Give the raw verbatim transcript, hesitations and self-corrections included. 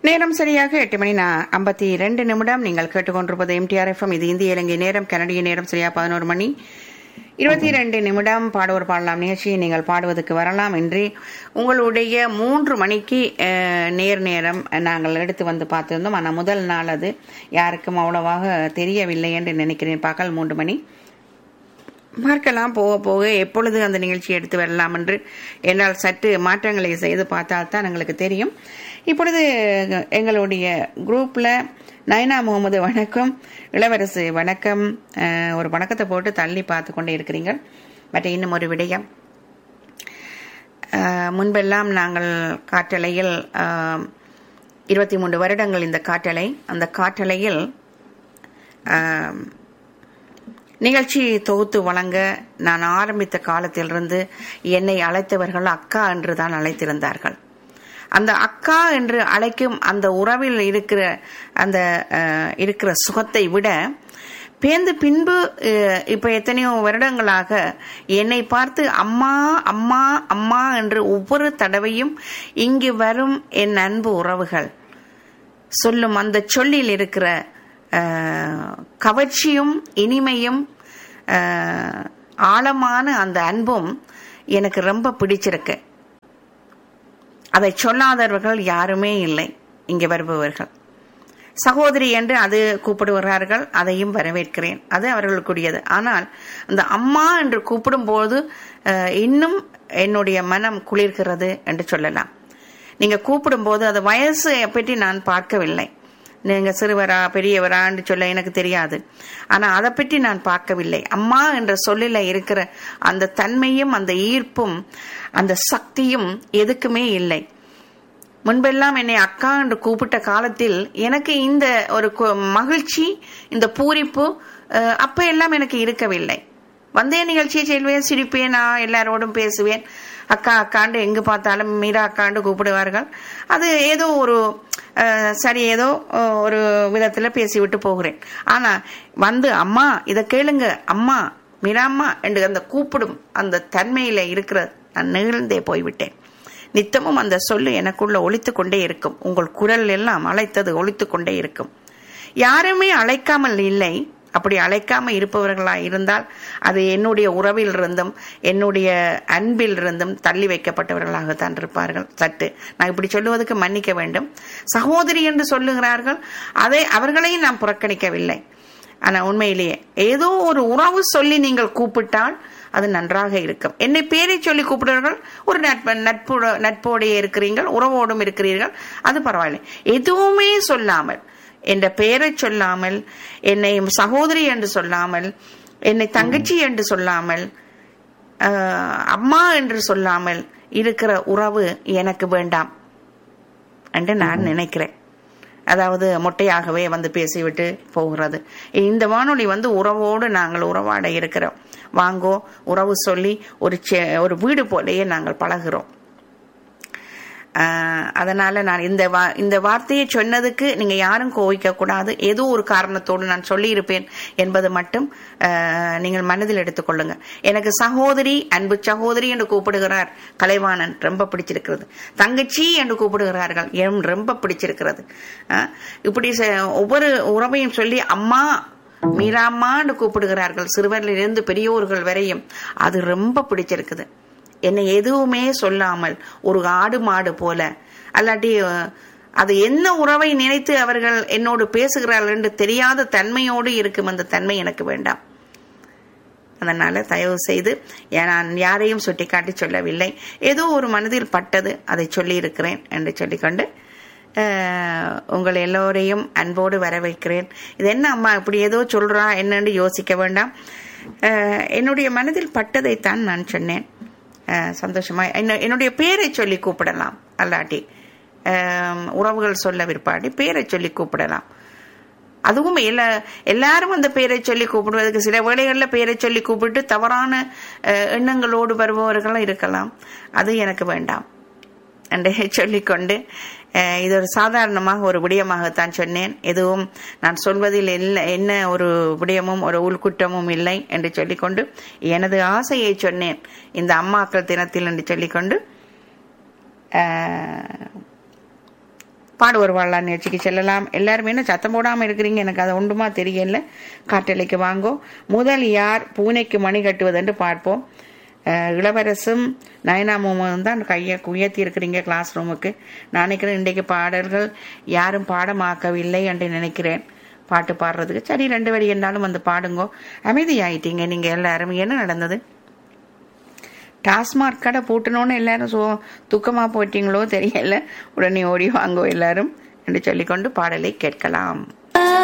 நேரம் சரியாக எட்டு மணி ஐம்பத்தி இரண்டு நிமிடம். நீங்கள் கேட்டுக்கொண்டிருப்பது எம்டிஆர் எஃப்எம். இது இந்திய இலங்கை நேரம். கனடிய நேரம் சரியா பதினோரு மணி இருபத்தி இரண்டு நிமிடம். பாடுவோர் பாடலாம் நிகழ்ச்சியை நீங்கள் பாடுவதற்கு வரலாம். இன்றி உங்களுடைய மூன்று மணிக்கு நேர் நேரம் நாங்கள் எடுத்து வந்து பார்த்திருந்தோம். ஆனால் முதல் நாள் அது யாருக்கும் அவ்வளவாக தெரியவில்லை என்று நினைக்கிறேன். பகல் மூன்று மணி பார்க்கலாம். போக போக எப்பொழுது அந்த நிகழ்ச்சியை எடுத்து வரலாம் என்று என்னால் சற்று மாற்றங்களை செய்து பார்த்தால்தான் எங்களுக்கு தெரியும். இப்பொழுது எங்களுடைய குரூப்பில் நயனா முகமது வணக்கம், இளவரசு வணக்கம். ஒரு வணக்கத்தை போட்டு தள்ளி பார்த்து கொண்டே இருக்கிறீங்க. பட் இன்னும் ஒரு விடயம், முன்பெல்லாம் நாங்கள் காற்றலையில் இருபத்தி மூன்று வருடங்கள் இந்த காற்றலை அந்த காற்றலையில் நிகழ்ச்சி தொகுத்து வழங்க நான் ஆரம்பித்த காலத்திலிருந்து என்னை அழைத்தவர்கள் அக்கா என்று தான் அழைத்திருந்தார்கள். அந்த அக்கா என்று அழைக்கும் அந்த உறவில் இருக்கிற அந்த இருக்கிற சுகத்தை விட பேந்து பின்பு இப்ப எத்தனையோ வருடங்களாக என்னை பார்த்து அம்மா அம்மா அம்மா என்று ஒவ்வொரு தடவையும் இங்கு வரும் என் அன்பு உறவுகள் சொல்லும் அந்த சொல்லில் இருக்கிற கவர்ச்சியும் இனிமையும் ஆழமான அந்த அன்பும் எனக்கு ரொம்ப பிடிச்சிருக்கு. அதை சொல்லாதவர்கள் யாருமே இல்லை. இங்கே வருபவர்கள் சகோதரி என்று அது கூப்பிடுகிறார்கள், அதையும் வரவேற்கிறேன், அது அவர்களுக்குரியது. ஆனால் அந்த அம்மா என்று கூப்பிடும் போது இன்னும் என்னுடைய மனம் குளிர்கிறது என்று சொல்லலாம். நீங்க கூப்பிடும் போது அது வயசு பற்றி நான் பார்க்கவில்லை. நீங்க சிறுவரா பெரியவரான்னு சொல்ல எனக்கு தெரியாது. ஆனா அதை பற்றி நான் பார்க்கவில்லை. அம்மா என்ற சொல்லில இருக்கிற அந்த தன்மையும் அந்த ஈர்ப்பும் அந்த சக்தியும் எதுக்குமே இல்லை. முன்பெல்லாம் என்னை அக்கா என்று கூப்பிட்ட காலத்தில் எனக்கு இந்த ஒரு மகிழ்ச்சி, இந்த பூரிப்பு அப்ப எல்லாம் எனக்கு இருக்கவில்லை. வந்தே நிகழ்ச்சியை செல்வேன், சிரிப்பேன், நான் எல்லாரோடும் பேசுவேன். அக்கா அக்காண்டு எங்கு பார்த்தாலும் மீரா அக்காண்டு கூப்பிடுவார்கள். அது ஏதோ ஒரு சரி ஏதோ ஒரு விதத்துல பேசிவிட்டு போகிறேன். ஆனா வந்து அம்மா இதை கேளுங்க, அம்மா மீராம்மா என்று அந்த கூப்பிடும் அந்த தன்மையில இருக்கிற நான் நெகிழ்ந்தே போய்விட்டேன். நித்தமும் அந்த சொல்லு எனக்குள்ள ஒலித்து கொண்டே இருக்கும். உங்கள் குரல் எல்லாம் அழைத்தது ஒலித்து கொண்டே இருக்கும். யாருமே அழைக்காமல் இல்லை. அப்படி அழைக்காம இருப்பவர்களா இருந்தால் அது என்னுடைய உறவில் இருந்தும் என்னுடைய அன்பில் இருந்தும் தள்ளி வைக்கப்பட்டவர்களாகத்தான் இருப்பார்கள். சட்டு நான் இப்படி சொல்லுவதற்கு மன்னிக்க வேண்டும். சகோதரி என்று சொல்லுகிறார்கள், அதை அவர்களையும் நான் புறக்கணிக்கவில்லை. ஆனா உண்மையிலேயே ஏதோ ஒரு உறவு சொல்லி நீங்கள் கூப்பிட்டால் அது நன்றாக இருக்கும். என்னை பேரை சொல்லி கூப்பிடுவார்கள், ஒரு நட்பு நட்பு நட்போடைய இருக்கிறீர்கள், உறவோடும் இருக்கிறீர்கள், அது பரவாயில்லை. எதுவுமே சொல்லாமல், என்ற பெயரை சொல்லாமல், என்னை சகோதரி என்று சொல்லாமல், என்னை தங்கச்சி என்று சொல்லாமல், அம்மா என்று சொல்லாமல் இருக்கிற உறவு எனக்கு வேண்டாம் என்று நான் நினைக்கிறேன். அதாவது மொட்டையாகவே வந்து பேசிவிட்டு போகிறது. இந்த வானொலி வந்து உறவோடு நாங்கள் உறவாட இருக்கிறோம். வாங்கோ உறவு சொல்லி ஒரு ஒரு வீடு போலேயே நாங்கள் பழகிறோம். அதனால நான் இந்த வா இந்த வார்த்தையை சொன்னதுக்கு நீங்க யாரும் கோவிக்க கூடாது. ஏதோ ஒரு காரணத்தோடு நான் சொல்லி இருப்பேன் என்பது மட்டும் நீங்கள் மனதில் எடுத்துக்கொள்ளுங்க. எனக்கு சகோதரி, அன்பு சகோதரி என்று கூப்பிடுகிறார் கலைவாணன், ரொம்ப பிடிச்சிருக்கிறது. தங்கச்சி என்று கூப்பிடுகிறார்கள், ரொம்ப பிடிச்சிருக்கிறது. இப்படி ஒவ்வொரு உறவையும் சொல்லி அம்மா மீராம்மான்னு கூப்பிடுகிறார்கள், சிறுவரிலிருந்து பெரியோர்கள் வரையும். அது ரொம்ப பிடிச்சிருக்குது. என்னை எதுவுமே சொல்லாமல் ஒரு ஆடு மாடு போல, அல்லாட்டி அது என்ன உறவை நினைத்து அவர்கள் என்னோடு பேசுகிறார்கள் என்று தெரியாத தன்மையோடு இருக்கும். அந்த தன்மை எனக்கு வேண்டாம். அதனால தயவு செய்து நான் யாரையும் சுட்டி காட்டி சொல்லவில்லை. ஏதோ ஒரு மனதில் பட்டது, அதை சொல்லி இருக்கிறேன் என்று சொல்லிக்கொண்டு உங்கள் எல்லோரையும் அன்போடு வர வைக்கிறேன். இது என்ன அம்மா இப்படி ஏதோ சொல்றா என்னன்னு யோசிக்க வேண்டாம். என்னுடைய மனதில் பட்டதைத்தான் நான் சொன்னேன். சந்தோஷமா என்னுடைய பேரை சொல்லி கூப்பிடலாம், அல்லாட்டி உறவுகள் சொல்ல விற்பாடி பேரை சொல்லி கூப்பிடலாம். அதுவும் எல்லா எல்லாரும் அந்த பேரை சொல்லி கூப்பிடுவதற்கு சில வேளைகள்ல பேரை சொல்லி கூப்பிட்டு தவறான எண்ணங்களோடு வருபவர்களும் இருக்கலாம். அது எனக்கு வேண்டாம் என்று சொல்லிக்கொண்டு இது ஒரு சாதாரணமாக ஒரு விடயமாகத்தான் சொன்னேன். எதுவும் நான் சொல்வதில் என்ன ஒரு விடயமும் ஒரு உள்குற்றமும் இல்லை என்று சொல்லிக்கொண்டு எனது ஆசையை சொன்னேன் இந்த அம்மாக்கள் தினத்தில் என்று சொல்லிக்கொண்டு பாடுவர் வாழலாம் நிகழ்ச்சிக்கு செல்லலாம். எல்லாருமே என்ன சத்தம் போடாமல் இருக்கிறீங்க, எனக்கு அது ஒன்றுமா தெரியல. காட்டலைக்கு வாங்கோ. முதல் யார் பூனைக்கு மணி கட்டுவதென்று பார்ப்போம். இளவரசும் நயனாமும் தான் கையை உயர்த்தி இருக்கிறீங்க கிளாஸ் ரூமுக்கு. நான் நினைக்கிறேன் இன்றைக்கு பாடல்கள் யாரும் பாடமாக்கவில்லை என்று நினைக்கிறேன். பாட்டு பாடுறதுக்கு சரி ரெண்டு வரி என்றாலும் வந்து பாடுங்கோ. அமைதியாயிட்டீங்க நீங்க எல்லாரும். என்ன நடந்தது? டாஸ்மாக் கடை பூட்டணும்னு எல்லாரும் சோ துக்கமா போயிட்டீங்களோ தெரியல. உடனே ஓடி வாங்கோ எல்லாரும் என்று சொல்லிக்கொண்டு பாடலை கேட்கலாம்.